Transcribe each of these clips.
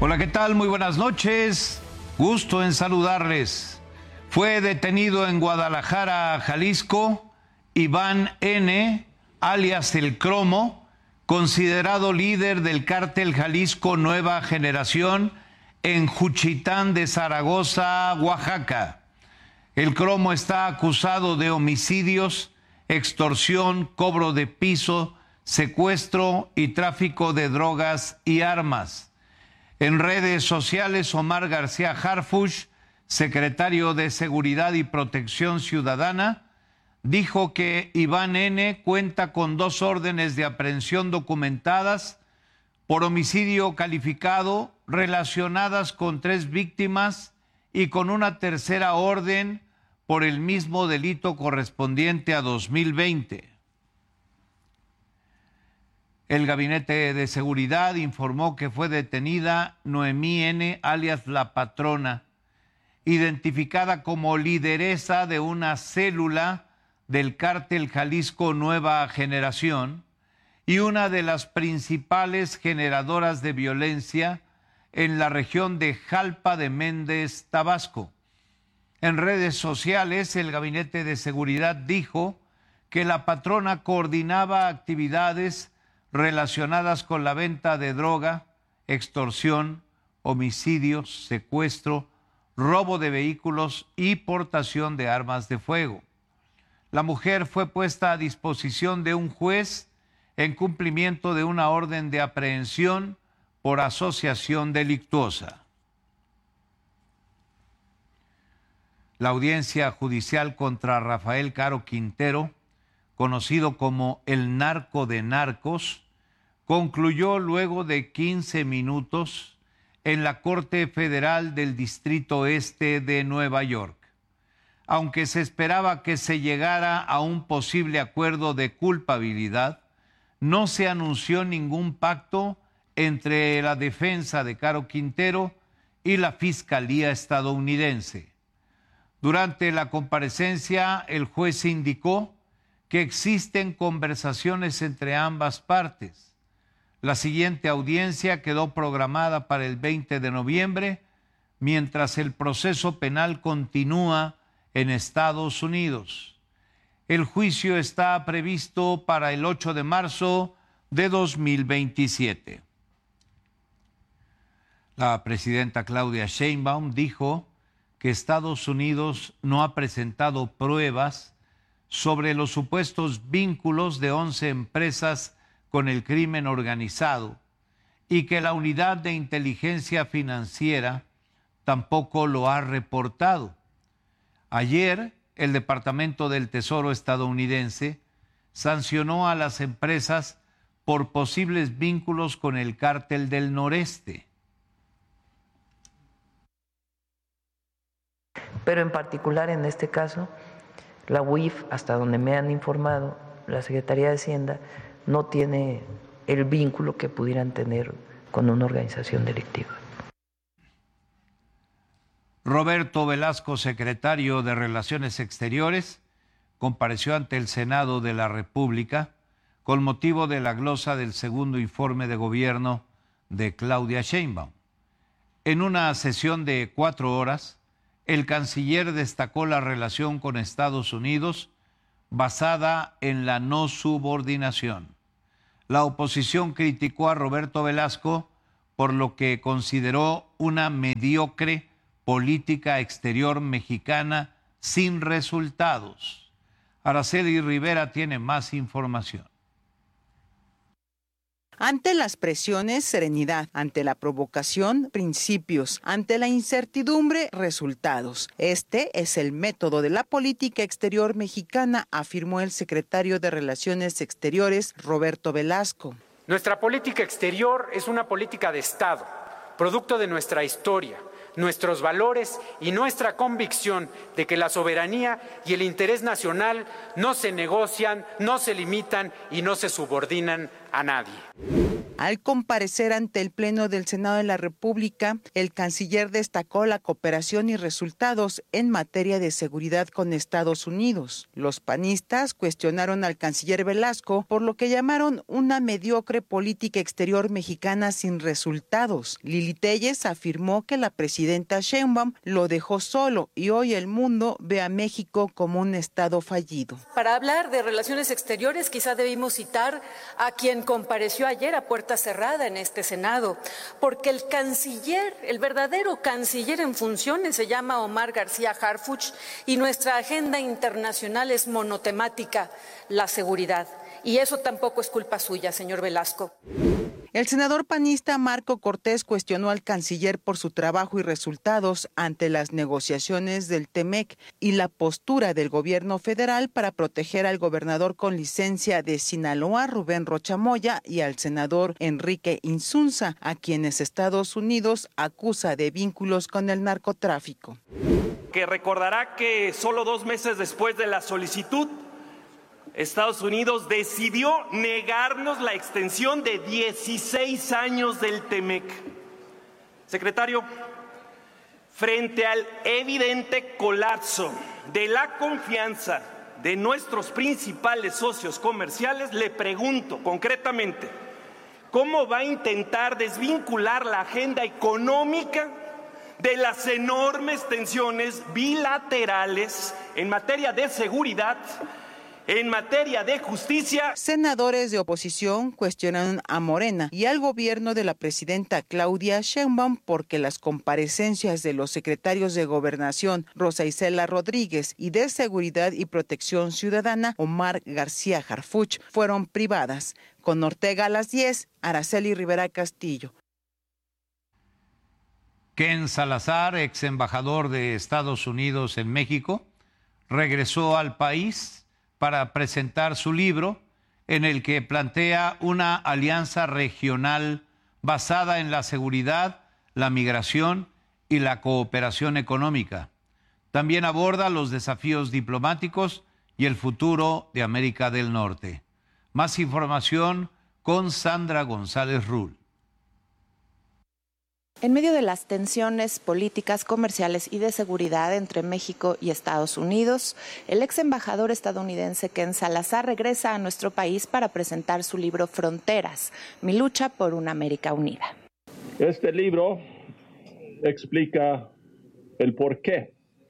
Hola, ¿qué tal? Muy buenas noches. Gusto en saludarles. Fue detenido en Guadalajara, Jalisco, Iván N., alias El Cromo, considerado líder del cártel Jalisco Nueva Generación en Juchitán de Zaragoza, Oaxaca. El Cromo está acusado de homicidios, extorsión, cobro de piso, secuestro y tráfico de drogas y armas. En redes sociales, Omar García Harfuch, secretario de Seguridad y Protección Ciudadana, dijo que Iván N. cuenta con 2 órdenes de aprehensión documentadas por homicidio calificado relacionadas con 3 víctimas y con una tercera orden por el mismo delito correspondiente a 2020. El Gabinete de Seguridad informó que fue detenida Noemí N., alias La Patrona, identificada como lideresa de una célula del cártel Jalisco Nueva Generación y una de las principales generadoras de violencia en la región de Jalpa de Méndez, Tabasco. En redes sociales, el Gabinete de Seguridad dijo que la patrona coordinaba actividades relacionadas con la venta de droga, extorsión, homicidios, secuestro, robo de vehículos y portación de armas de fuego. La mujer fue puesta a disposición de un juez en cumplimiento de una orden de aprehensión por asociación delictuosa. La audiencia judicial contra Rafael Caro Quintero, conocido como el narco de narcos, concluyó luego de 15 minutos en la Corte Federal del Distrito Este de Nueva York. Aunque se esperaba que se llegara a un posible acuerdo de culpabilidad, no se anunció ningún pacto entre la defensa de Caro Quintero y la Fiscalía estadounidense. Durante la comparecencia, el juez indicó que existen conversaciones entre ambas partes. La siguiente audiencia quedó programada para el 20 de noviembre, mientras el proceso penal continúa en Estados Unidos. El juicio está previsto para el 8 de marzo de 2027. La presidenta Claudia Sheinbaum dijo que Estados Unidos no ha presentado pruebas sobre los supuestos vínculos de 11 empresas con el crimen organizado y que la Unidad de Inteligencia Financiera tampoco lo ha reportado. Ayer, el Departamento del Tesoro estadounidense sancionó a las empresas por posibles vínculos con el Cártel del Noreste. Pero en particular en este caso, la UIF, hasta donde me han informado, la Secretaría de Hacienda, no tiene el vínculo que pudieran tener con una organización delictiva. Roberto Velasco, secretario de Relaciones Exteriores, compareció ante el Senado de la República con motivo de la glosa del segundo informe de gobierno de Claudia Sheinbaum. En una sesión de 4 horas, el canciller destacó la relación con Estados Unidos basada en la no subordinación. La oposición criticó a Roberto Velasco por lo que consideró una mediocre política exterior mexicana sin resultados. Araceli Rivera tiene más información. Ante las presiones, serenidad. Ante la provocación, principios. Ante la incertidumbre, resultados. Este es el método de la política exterior mexicana, afirmó el secretario de Relaciones Exteriores, Roberto Velasco. Nuestra política exterior es una política de Estado, producto de nuestra historia, nuestros valores y nuestra convicción de que la soberanía y el interés nacional no se negocian, no se limitan y no se subordinan a nadie. Al comparecer ante el Pleno del Senado de la República, el canciller destacó la cooperación y resultados en materia de seguridad con Estados Unidos. Los panistas cuestionaron al canciller Velasco por lo que llamaron una mediocre política exterior mexicana sin resultados. Lili Téllez afirmó que la presidenta Sheinbaum lo dejó solo y hoy el mundo ve a México como un estado fallido. Para hablar de relaciones exteriores, quizá debimos citar a quien compareció ayer a puerta cerrada en este Senado, porque el canciller, el verdadero canciller en funciones, se llama Omar García Harfuch, y nuestra agenda internacional es monotemática, la seguridad. Y eso tampoco es culpa suya, señor Velasco. El senador panista Marco Cortés cuestionó al canciller por su trabajo y resultados ante las negociaciones del TEMEC y la postura del gobierno federal para proteger al gobernador con licencia de Sinaloa, Rubén Rocha Moya, y al senador Enrique Insunza, a quienes Estados Unidos acusa de vínculos con el narcotráfico. Que recordará que solo 2 meses después de la solicitud, Estados Unidos decidió negarnos la extensión de 16 años del TEMEC. Secretario, frente al evidente colapso de la confianza de nuestros principales socios comerciales, le pregunto concretamente, ¿cómo va a intentar desvincular la agenda económica de las enormes tensiones bilaterales en materia de seguridad, en materia de justicia? Senadores de oposición cuestionaron a Morena y al gobierno de la presidenta Claudia Sheinbaum porque las comparecencias de los secretarios de Gobernación, Rosa Isela Rodríguez, y de Seguridad y Protección Ciudadana, Omar García Harfuch, fueron privadas. Con Ortega a las 10, Araceli Rivera Castillo. Ken Salazar, ex embajador de Estados Unidos en México, regresó al país para presentar su libro en el que plantea una alianza regional basada en la seguridad, la migración y la cooperación económica. También aborda los desafíos diplomáticos y el futuro de América del Norte. Más información con Sandra González Rull. En medio de las tensiones políticas, comerciales y de seguridad entre México y Estados Unidos, el ex embajador estadounidense Ken Salazar regresa a nuestro país para presentar su libro Fronteras, mi lucha por una América unida. Este libro explica el porqué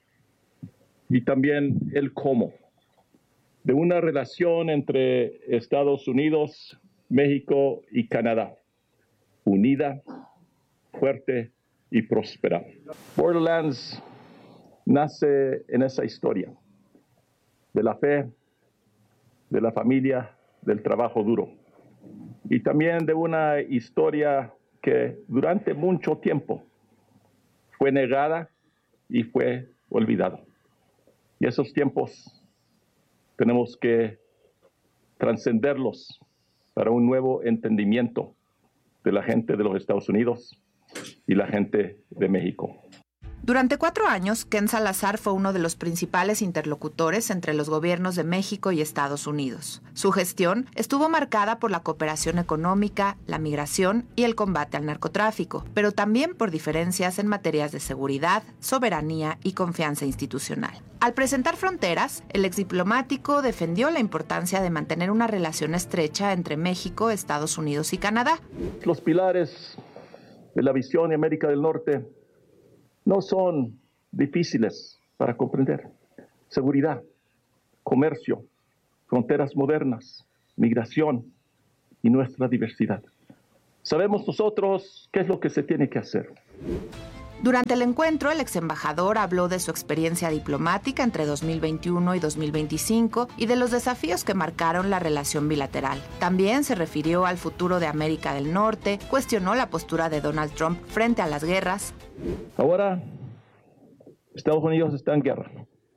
y también el cómo de una relación entre Estados Unidos, México y Canadá, unida, fuerte y próspera. Borderlands nace en esa historia de la fe, de la familia, del trabajo duro y también de una historia que durante mucho tiempo fue negada y fue olvidada. Y esos tiempos tenemos que trascenderlos para un nuevo entendimiento de la gente de los Estados Unidos y la gente de México. Durante 4 años, Ken Salazar fue uno de los principales interlocutores entre los gobiernos de México y Estados Unidos. Su gestión estuvo marcada por la cooperación económica, la migración y el combate al narcotráfico, pero también por diferencias en materias de seguridad, soberanía y confianza institucional. Al presentar Fronteras, el exdiplomático defendió la importancia de mantener una relación estrecha entre México, Estados Unidos y Canadá. Los pilares de la visión de América del Norte no son difíciles para comprender. Seguridad, comercio, fronteras modernas, migración y nuestra diversidad. Sabemos nosotros qué es lo que se tiene que hacer. Durante el encuentro, el ex embajador habló de su experiencia diplomática entre 2021 y 2025 y de los desafíos que marcaron la relación bilateral. También se refirió al futuro de América del Norte, cuestionó la postura de Donald Trump frente a las guerras. Ahora, Estados Unidos está en guerra.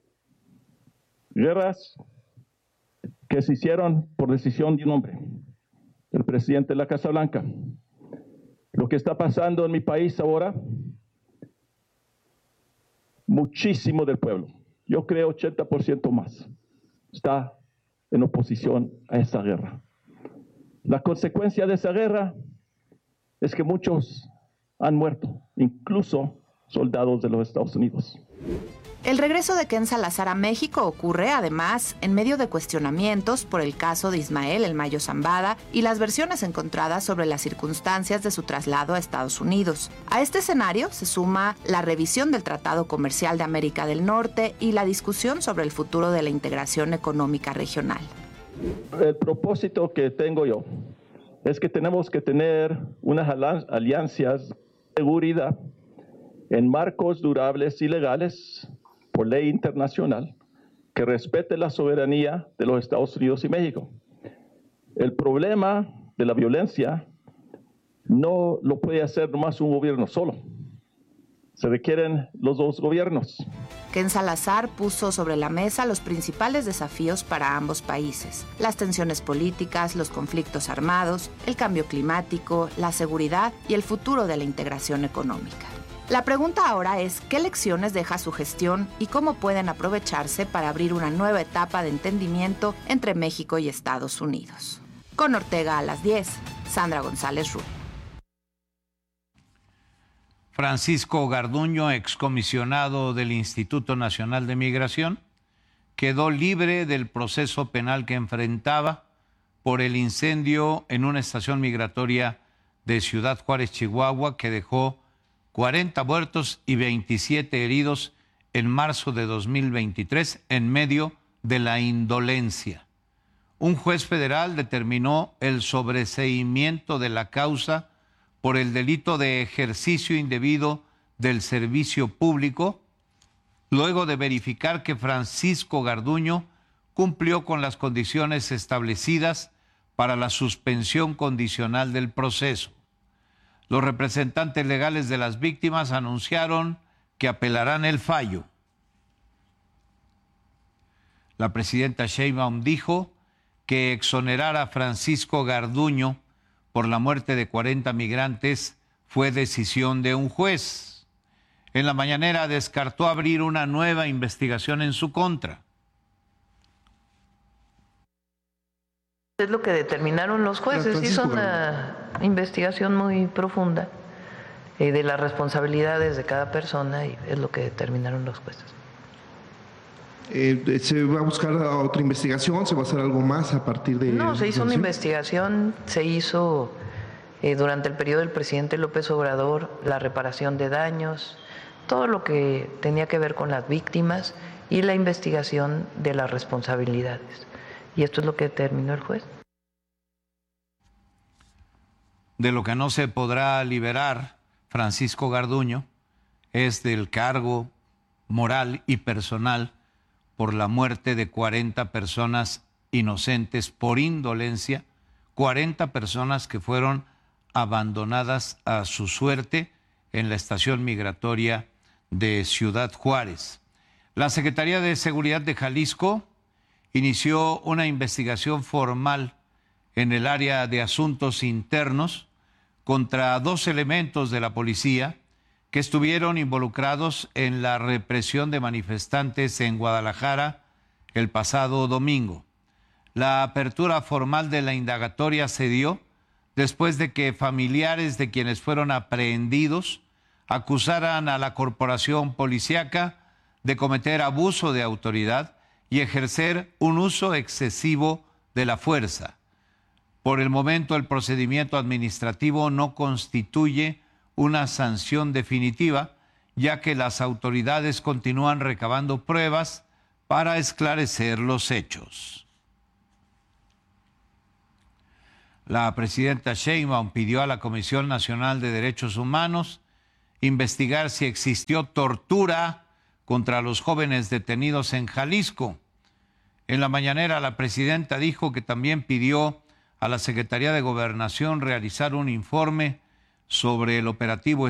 Guerras que se hicieron por decisión de un hombre, el presidente de la Casa Blanca. Lo que está pasando en mi país ahora, muchísimo del pueblo, yo creo 80% más, está en oposición a esa guerra. La consecuencia de esa guerra es que muchos han muerto, incluso soldados de los Estados Unidos. El regreso de Ken Salazar a México ocurre, además, en medio de cuestionamientos por el caso de Ismael El Mayo Zambada y las versiones encontradas sobre las circunstancias de su traslado a Estados Unidos. A este escenario se suma la revisión del Tratado Comercial de América del Norte y la discusión sobre el futuro de la integración económica regional. El propósito que tengo yo es que tenemos que tener unas alianzas de seguridad en marcos durables y legales por ley internacional que respete la soberanía de los Estados Unidos y México. El problema de la violencia no lo puede hacer nomás un gobierno solo. Se requieren los dos gobiernos. Ken Salazar puso sobre la mesa los principales desafíos para ambos países: las tensiones políticas, los conflictos armados, el cambio climático, la seguridad y el futuro de la integración económica. La pregunta ahora es ¿qué lecciones deja su gestión y cómo pueden aprovecharse para abrir una nueva etapa de entendimiento entre México y Estados Unidos? Con Ortega a las 10, Sandra González Rubio. Francisco Garduño, excomisionado del Instituto Nacional de Migración, quedó libre del proceso penal que enfrentaba por el incendio en una estación migratoria de Ciudad Juárez, Chihuahua, que dejó 40 muertos y 27 heridos en marzo de 2023 en medio de la indolencia. Un juez federal determinó el sobreseimiento de la causa por el delito de ejercicio indebido del servicio público, luego de verificar que Francisco Garduño cumplió con las condiciones establecidas para la suspensión condicional del proceso. Los representantes legales de las víctimas anunciaron que apelarán el fallo. La presidenta Sheinbaum dijo que exonerar a Francisco Garduño por la muerte de 40 migrantes fue decisión de un juez. En la mañanera descartó abrir una nueva investigación en su contra. Es lo que determinaron los jueces. Hizo una investigación muy profunda de las responsabilidades de cada persona y es lo que determinaron los jueces. ¿Se va a buscar otra investigación? ¿Se va a hacer algo más a partir de...? No, se hizo una investigación, se hizo durante el periodo del presidente López Obrador la reparación de daños, todo lo que tenía que ver con las víctimas y la investigación de las responsabilidades. Y esto es lo que determinó el juez. De lo que no se podrá liberar Francisco Garduño es del cargo moral y personal por la muerte de 40 personas inocentes por indolencia, 40 personas que fueron abandonadas a su suerte en la estación migratoria de Ciudad Juárez. La Secretaría de Seguridad de Jalisco inició una investigación formal en el área de asuntos internos contra 2 elementos de la policía que estuvieron involucrados en la represión de manifestantes en Guadalajara el pasado domingo. La apertura formal de la indagatoria se dio después de que familiares de quienes fueron aprehendidos acusaran a la corporación policíaca de cometer abuso de autoridad y ejercer un uso excesivo de la fuerza. Por el momento, el procedimiento administrativo no constituye una sanción definitiva, ya que las autoridades continúan recabando pruebas para esclarecer los hechos. La presidenta Sheinbaum pidió a la Comisión Nacional de Derechos Humanos investigar si existió tortura contra los jóvenes detenidos en Jalisco. En la mañanera, la presidenta dijo que también pidió a la Secretaría de Gobernación realizar un informe sobre el operativo